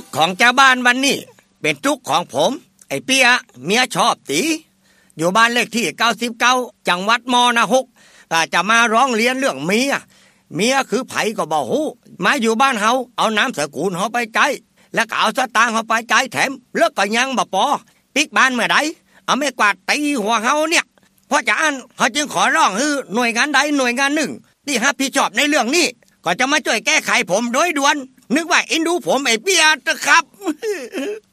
กข์ของเจ้าบ้านวันนี้เป็นทุกข์ของผมไอ้เปียเมียชอบตีอยู่บ้านเลขที่99จังหวัดมนหกจะมาร้องเรียนเรื่องเมียคือไผก็บ่ฮู้มาอยู่บ้านเฮาเอาน้ำสกุลเฮาไปใจแล้วก็เอาสตางค์เฮาไปใจแถมเลิกก็ยังบ่พอปิกบ้านเมื่อใดเอาไม่กวาดตีหัวเฮาเนี่ยเพราะฉะนั้นเฮาจึงขอร้องให้หน่วยงานใดหน่วยงานหนึ่งที่รับผิดชอบในเรื่องนี้ก็จะมาช่วยแก้ไขผมโดยด่วนนึกว่าเอ็นดูผมไอ้เปียนะครับ